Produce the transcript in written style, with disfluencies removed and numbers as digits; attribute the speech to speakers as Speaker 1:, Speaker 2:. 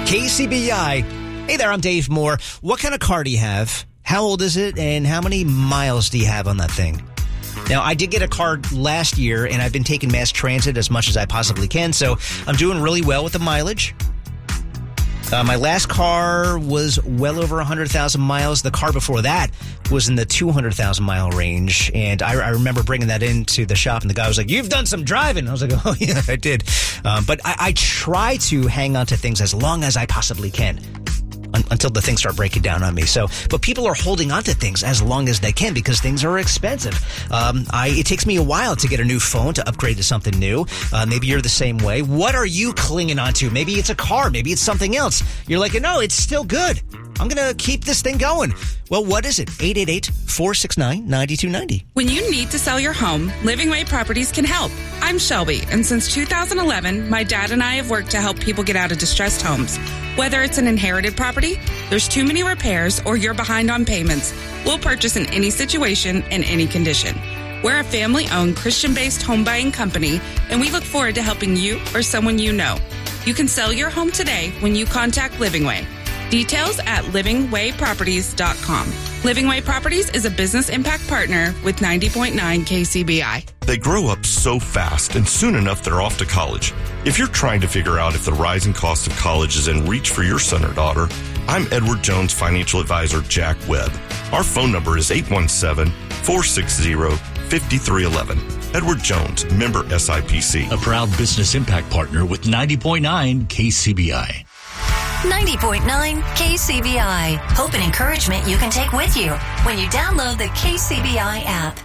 Speaker 1: KCBI. Hey there, I'm Dave Moore. What kind of car do you have? How old is it? And how many miles do you have on that thing? Now, I did get a car last year, and I've been taking mass transit as much as I possibly can, so I'm doing really well with the mileage. My last car was well over 100,000 miles. The car before that was in the 200,000 mile range. And I remember bringing that into the shop, and the guy was like, "You've done some driving." I was like, "Oh, yeah, I did." But I try to hang on to things as long as I possibly can until the things start breaking down on me. But people are holding on to things as long as they can because things are expensive. It takes me a while to get a new phone, to upgrade to something new. Maybe you're the same way. What are you clinging on to? Maybe it's a car. Maybe it's something else. You're like, no, it's still good. I'm going to keep this thing going. Well, what is it? 888-469-9290.
Speaker 2: When you need to sell your home, Living Way Properties can help. I'm Shelby, and since 2011, my dad and I have worked to help people get out of distressed homes. Whether it's an inherited property, there's too many repairs, or you're behind on payments, we'll purchase in any situation and any condition. We're a family-owned, Christian-based home buying company, and we look forward to helping you or someone you know. You can sell your home today when you contact Living Way. Details at livingwayproperties.com. Living Way Properties is a business impact partner with 90.9 KCBI.
Speaker 3: They grow up so fast, and soon enough they're off to college. If you're trying to figure out if the rising cost of college is in reach for your son or daughter, I'm Edward Jones financial advisor Jack Webb. Our phone number is 817-460-5311. Edward Jones, member SIPC.
Speaker 4: A proud business impact partner with 90.9 KCBI.
Speaker 5: 90.9 KCBI. Hope and encouragement you can take with you when you download the KCBI app.